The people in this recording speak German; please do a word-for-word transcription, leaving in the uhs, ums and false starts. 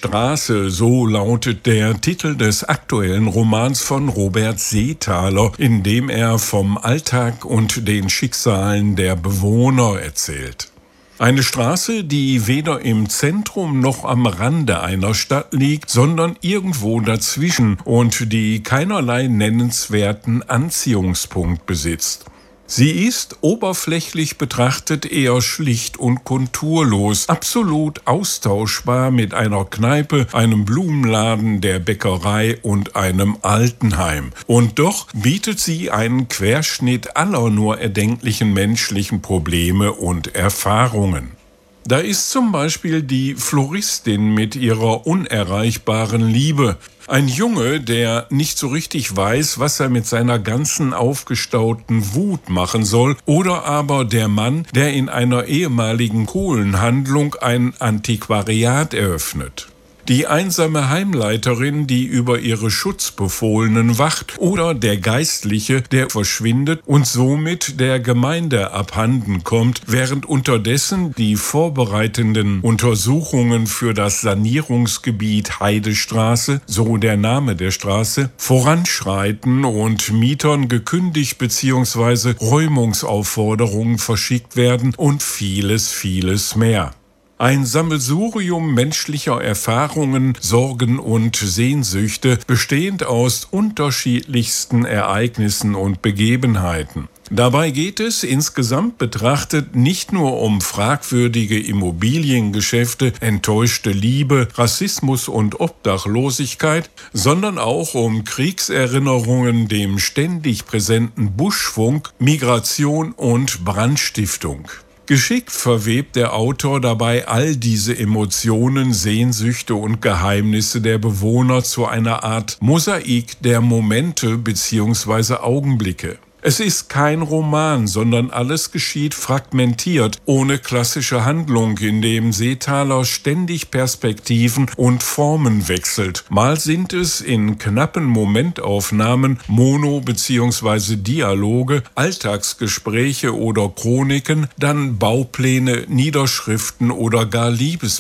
Straße, so lautet der Titel des aktuellen Romans von Robert Seethaler, in dem er vom Alltag und den Schicksalen der Bewohner erzählt. Eine Straße, die weder im Zentrum noch am Rande einer Stadt liegt, sondern irgendwo dazwischen und die keinerlei nennenswerten Anziehungspunkt besitzt. Sie ist oberflächlich betrachtet eher schlicht und konturlos, absolut austauschbar mit einer Kneipe, einem Blumenladen, der Bäckerei und einem Altenheim. Und doch bietet sie einen Querschnitt aller nur erdenklichen menschlichen Probleme und Erfahrungen. Da ist zum Beispiel die Floristin mit ihrer unerreichbaren Liebe, ein Junge, der nicht so richtig weiß, was er mit seiner ganzen aufgestauten Wut machen soll, oder aber der Mann, der in einer ehemaligen Kohlenhandlung ein Antiquariat eröffnet. Die einsame Heimleiterin, die über ihre Schutzbefohlenen wacht, oder der Geistliche, der verschwindet und somit der Gemeinde abhanden kommt, während unterdessen die vorbereitenden Untersuchungen für das Sanierungsgebiet Heidestraße, so der Name der Straße, voranschreiten und Mietern gekündigt bzw. Räumungsaufforderungen verschickt werden und vieles, vieles mehr. Ein Sammelsurium menschlicher Erfahrungen, Sorgen und Sehnsüchte, bestehend aus unterschiedlichsten Ereignissen und Begebenheiten. Dabei geht es insgesamt betrachtet nicht nur um fragwürdige Immobiliengeschäfte, enttäuschte Liebe, Rassismus und Obdachlosigkeit, sondern auch um Kriegserinnerungen, dem ständig präsenten Buschfunk, Migration und Brandstiftung. Geschickt verwebt der Autor dabei all diese Emotionen, Sehnsüchte und Geheimnisse der Bewohner zu einer Art Mosaik der Momente bzw. Augenblicke. Es ist kein Roman, sondern alles geschieht fragmentiert, ohne klassische Handlung, in dem Seethaler ständig Perspektiven und Formen wechselt. Mal sind es in knappen Momentaufnahmen Mono- bzw. Dialoge, Alltagsgespräche oder Chroniken, dann Baupläne, Niederschriften oder gar Liebesbriefe.